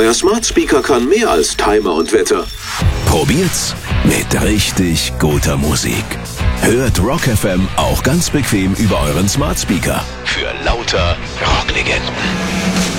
Euer Smart Speaker kann mehr als Timer und Wetter. Probiert's mit richtig guter Musik. Hört Rock FM auch ganz bequem über euren Smart Speaker. Für lauter Rocklegenden.